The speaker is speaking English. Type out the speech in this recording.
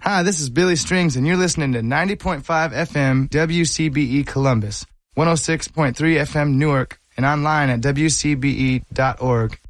Hi, this is Billy Strings, and you're listening to 90.5 FM WCBE Columbus, 106.3 FM Newark, and online at WCBE.org.